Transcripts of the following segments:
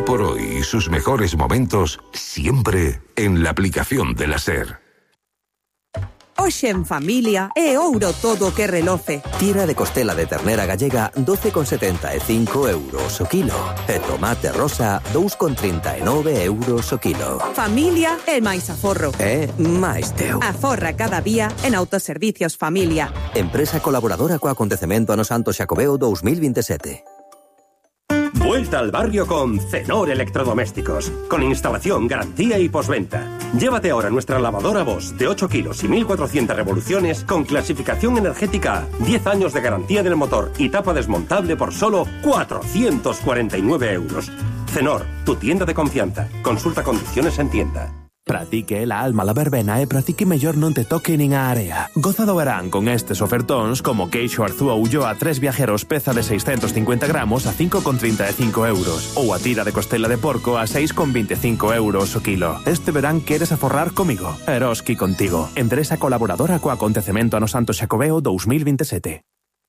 por hoy y sus mejores momentos siempre en la aplicación de la SER. Hoxe en familia é ouro todo que reloce. Tira de costela de ternera gallega 12,75 euros o kilo. E tomate rosa 2,39 euros o kilo. Familia é máis aforro. É máis teu. Aforra cada día en Autoservicios Familia. Empresa colaboradora co acontecemento Ano Santo Xacobeo 2027. Vuelta al barrio con Cenor Electrodomésticos, con instalación, garantía y postventa. Llévate ahora nuestra lavadora Bosch de 8 kilos y 1.400 revoluciones con clasificación energética A, 10 años de garantía del motor y tapa desmontable por solo 449 euros. Cenor, tu tienda de confianza. Consulta condiciones en tienda. Pratique la alma la verbena e pratique mellor non te toque nin a area. Goza do verán con estes ofertóns como queixo Arzúa Ulloa 3 viajeros peza de 650 gramos a 5,35 euros ou a tira de costela de porco a 6,25 euros o kilo. Este verán queres aforrar comigo? Eroski contigo. Empresa colaboradora co acontecemento Ano Santo Xacobeo 2027.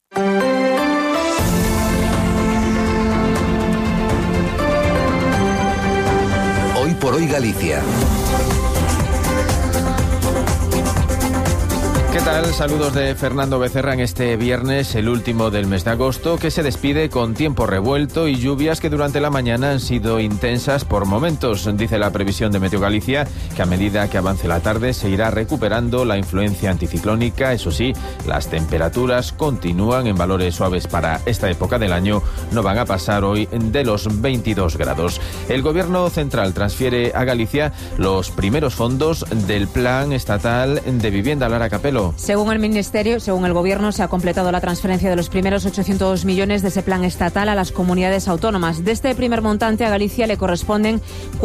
Hoy por hoy Galicia. ¿Qué tal? Saludos de Fernando Becerra en este viernes, el último del mes de agosto, que se despide con tiempo revuelto y lluvias que durante la mañana han sido intensas por momentos. Dice la previsión de Meteo Galicia que a medida que avance la tarde se irá recuperando la influencia anticiclónica. Eso sí, las temperaturas continúan en valores suaves para esta época del año. No van a pasar hoy de los 22 grados. El Gobierno central transfiere a Galicia los primeros fondos del Plan Estatal de Vivienda. Lara Capelo. Según el Ministerio, según el Gobierno, se ha completado la transferencia de los primeros 800 millones de ese plan estatal a las comunidades autónomas. De este primer montante a Galicia le corresponden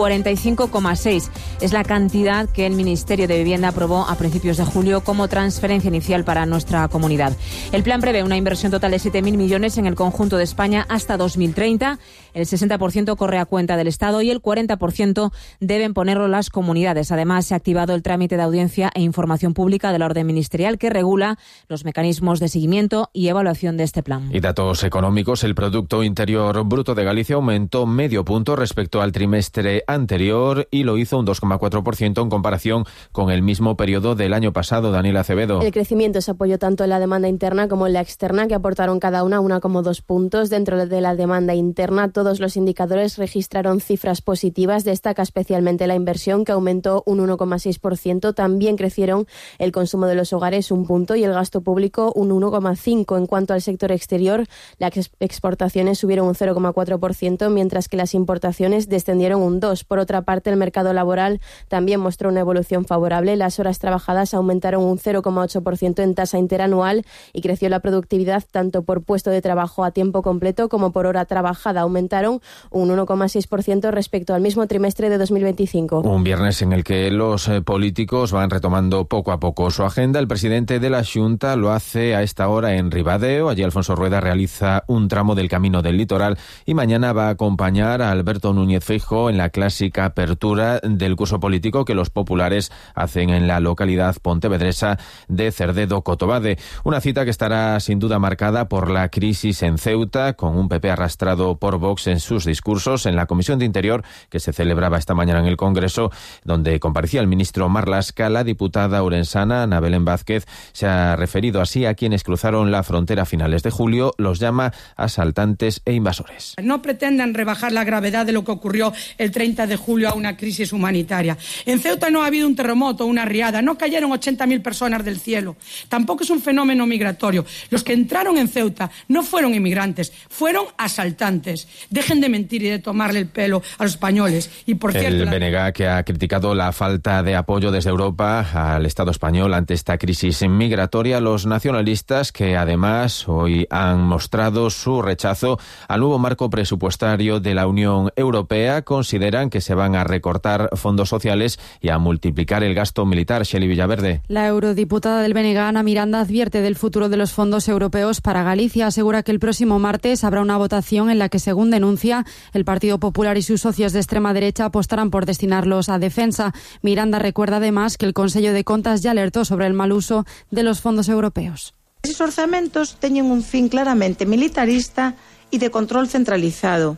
45,6. Es la cantidad que el Ministerio de Vivienda aprobó a principios de julio como transferencia inicial para nuestra comunidad. El plan prevé una inversión total de 7.000 millones en el conjunto de España hasta 2030. El 60% corre a cuenta del Estado y el 40% deben ponerlo las comunidades. Además, se ha activado el trámite de audiencia e información pública de la orden ministerial que regula los mecanismos de seguimiento y evaluación de este plan. Y datos económicos, el Producto Interior Bruto de Galicia aumentó medio punto respecto al trimestre anterior y lo hizo un 2,4% en comparación con el mismo periodo del año pasado. Daniela Acevedo. El crecimiento se apoyó tanto en la demanda interna como en la externa, que aportaron cada una 1,2 puntos. Dentro de la demanda interna, todos los indicadores registraron cifras positivas. Destaca especialmente la inversión, que aumentó un 1,6%. También crecieron el consumo de los hogares un punto y el gasto público un 1,5%. En cuanto al sector exterior, las exportaciones subieron un 0,4%, mientras que las importaciones descendieron un 2%. Por otra parte, el mercado laboral también mostró una evolución favorable. Las horas trabajadas aumentaron un 0,8% en tasa interanual y creció la productividad tanto por puesto de trabajo a tiempo completo como por hora trabajada. Aumentaron un 1,6% respecto al mismo trimestre de 2025. Un viernes en el que los políticos van retomando poco a poco su agenda. El presidente de la Xunta lo hace a esta hora en Ribadeo. Allí Alfonso Rueda realiza un tramo del Camino del Litoral y mañana va a acompañar a Alberto Núñez Feijóo en la clásica apertura del curso político que los populares hacen en la localidad pontevedresa de Cerdedo-Cotobade. Una cita que estará sin duda marcada por la crisis en Ceuta, con un PP arrastrado por Vox en sus discursos. En la Comisión de Interior, que se celebraba esta mañana en el Congreso, donde comparecía el ministro Marlaska, la diputada orensana Ana Belén Vázquez se ha referido así a quienes cruzaron la frontera a finales de julio. Los llama asaltantes e invasores. No pretendan rebajar la gravedad de lo que ocurrió el 30 de julio a una crisis humanitaria. En Ceuta no ha habido un terremoto, una riada, no cayeron 80.000 personas del cielo. Tampoco es un fenómeno migratorio. Los que entraron en Ceuta no fueron inmigrantes, fueron asaltantes. Dejen de mentir y de tomarle el pelo a los españoles. Y por cierto, el BNG, que ha criticado la falta de apoyo desde Europa al Estado español ante esta crisis migratoria. Los nacionalistas, que además hoy han mostrado su rechazo al nuevo marco presupuestario de la Unión Europea, consideran que se van a recortar fondos sociales y a multiplicar el gasto militar. Shelley Villaverde. La eurodiputada del BNG, Ana Miranda, advierte del futuro de los fondos europeos para Galicia. Asegura que el próximo martes habrá una votación en la que, según denuncia, el Partido Popular y sus socios de extrema derecha apostarán por destinarlos a defensa. Miranda recuerda además que el Consello de Contas ya alertó sobre el mal uso de los fondos europeos. Esos orzamentos teñen un fin claramente militarista e de control centralizado,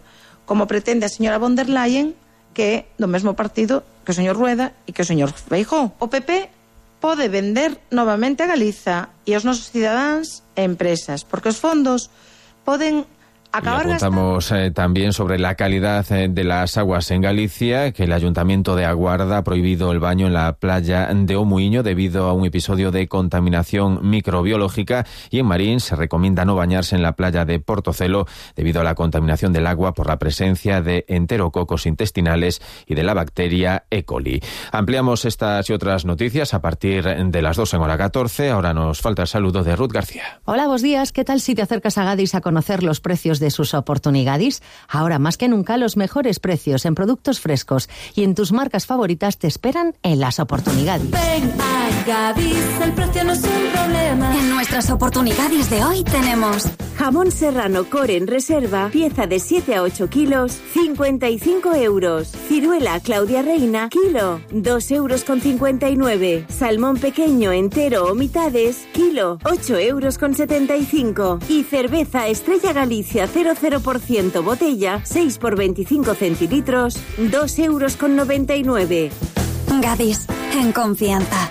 como pretende a señora von der Leyen, que é do mesmo partido que o señor Rueda e que o señor Feijóo. O PP pode vender novamente a Galiza e aos nosos cidadáns e empresas, porque os fondos poden acabar gastando. Apuntamos también sobre la calidad de las aguas en Galicia, que el Ayuntamiento de Aguarda ha prohibido el baño en la playa de Omuiño debido a un episodio de contaminación microbiológica, y en Marín se recomienda no bañarse en la playa de Portocelo debido a la contaminación del agua por la presencia de enterococos intestinales y de la bacteria E. coli. Ampliamos estas y otras noticias a partir de las 2 en hora 14. Ahora nos falta el saludo de Ruth García. Hola, buenos días. ¿Qué tal si te acercas a Gadis a conocer los precios de sus oportunidades? Ahora más que nunca los mejores precios en productos frescos y en tus marcas favoritas te esperan en las oportunidades. Ven a Gadis, el precio no es un problema. En nuestras oportunidades de hoy tenemos jamón serrano core en reserva, pieza de 7 a 8 kilos, 55 euros. Ciruela Claudia Reina, kilo, 2,59 euros. Salmón pequeño entero o mitades, kilo, 8,75 euros. Y cerveza Estrella Galicia 00% botella, 6 por 25 centilitros, 2,99 euros. Gadis, en confianza.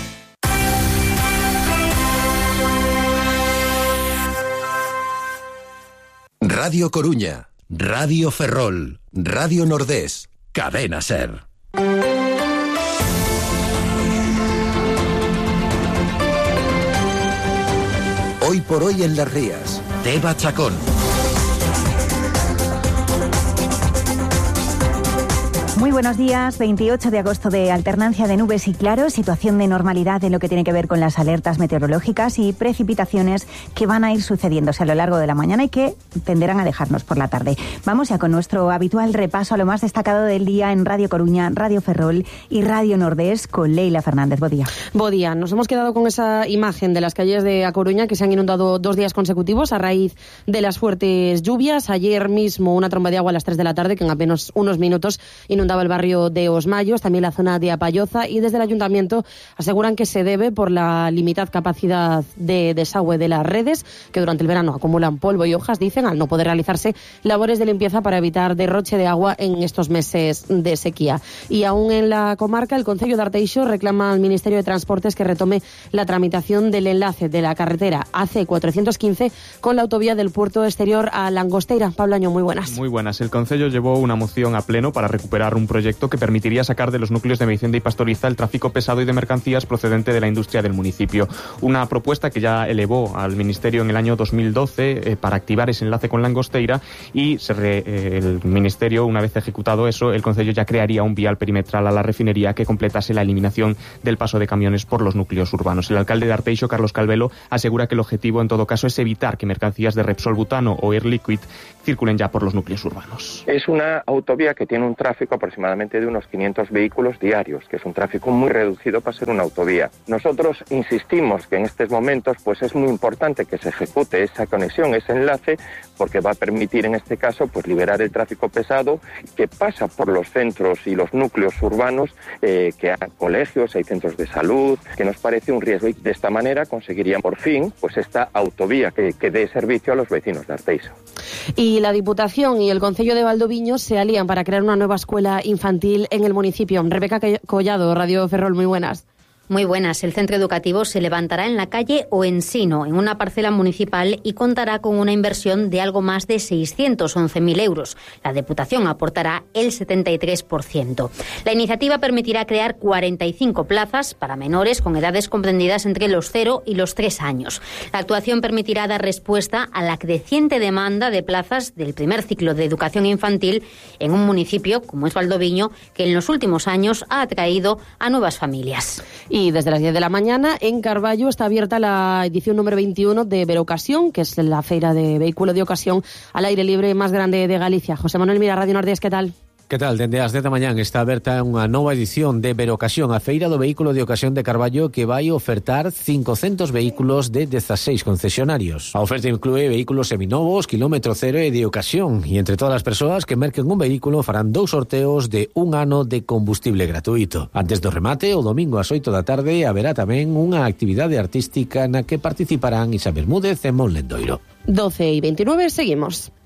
Radio Coruña, Radio Ferrol, Radio Nordés, Cadena SER. Hoy por hoy en Las Rías, Teba Chacón. Muy buenos días, 28 de agosto de alternancia de nubes y claros, situación de normalidad en lo que tiene que ver con las alertas meteorológicas y precipitaciones que van a ir sucediéndose a lo largo de la mañana y que tenderán a dejarnos por la tarde. Vamos ya con nuestro habitual repaso a lo más destacado del día en Radio Coruña, Radio Ferrol y Radio Nordés con Leila Fernández. Buen día. Nos hemos quedado con esa imagen de las calles de A Coruña que se han inundado 2 días consecutivos a raíz de las fuertes lluvias. Ayer mismo una tromba de agua a las 3 de la tarde que en apenas unos minutos inundaba el barrio de Osmayos, también la zona de Apalloza, y desde el ayuntamiento aseguran que se debe por la limitada capacidad de desagüe de las redes, que durante el verano acumulan polvo y hojas, dicen, al no poder realizarse labores de limpieza para evitar derroche de agua en estos meses de sequía. Y aún en la comarca, el Concello de Arteixo reclama al Ministerio de Transportes que retome la tramitación del enlace de la carretera AC415 con la autovía del puerto exterior a Langosteira. Pablo Año, muy buenas. Muy buenas. El Concello llevó una moción a pleno para recuperar un proyecto que permitiría sacar de los núcleos de Meicenda y Pastoriza el tráfico pesado y de mercancías procedente de la industria del municipio. Una propuesta que ya elevó al Ministerio en el año 2012 para activar ese enlace con Langosteira, y el Ministerio, una vez ejecutado eso, el Concello ya crearía un vial perimetral a la refinería que completase la eliminación del paso de camiones por los núcleos urbanos. El alcalde de Arteixo, Carlos Calvelo, asegura que el objetivo en todo caso es evitar que mercancías de Repsol Butano o Air Liquid circulen ya por los núcleos urbanos. Es una autovía que tiene un tráfico aproximadamente de unos 500 vehículos diarios, que es un tráfico muy reducido para ser una autovía. Nosotros insistimos que en estos momentos pues es muy importante que se ejecute esa conexión, ese enlace, porque va a permitir en este caso pues liberar el tráfico pesado que pasa por los centros y los núcleos urbanos, que hay colegios, hay centros de salud, que nos parece un riesgo, y de esta manera conseguirían por fin pues esta autovía que dé servicio a los vecinos de Arteixo. Y la Diputación y el Concello de Valdoviño se alían para crear una nueva escuela infantil en el municipio. Rebeca Collado, Radio Ferrol, muy buenas. Muy buenas. El centro educativo se levantará en la calle Oensino, en una parcela municipal, y contará con una inversión de algo más de 611.000 euros. La Diputación aportará el 73%. La iniciativa permitirá crear 45 plazas para menores con edades comprendidas entre los 0 y los 3 años. La actuación permitirá dar respuesta a la creciente demanda de plazas del primer ciclo de educación infantil en un municipio como es Valdoviño, que en los últimos años ha atraído a nuevas familias. Y desde las 10 de la mañana en Carballo está abierta la edición número 21 de Verocasión, que es la feira de vehículo de ocasión al aire libre más grande de Galicia. José Manuel Mira, Radio Nordés, ¿qué tal? Que tal? Dende as 10 da mañán está aberta unha nova edición de Verocasión, a feira do vehículo de ocasión de Carballo, que vai ofertar 500 vehículos de 16 concesionarios. A oferta inclúe vehículos seminovos, kilómetro cero e de ocasión, e entre todas as persoas que merquen un vehículo farán 2 sorteos de 1 ano de combustible gratuito. Antes do remate, o domingo ás 8 da tarde, haberá tamén unha actividade artística na que participarán Isa Bermúdez e Mon Lendoiro. 12:29, seguimos.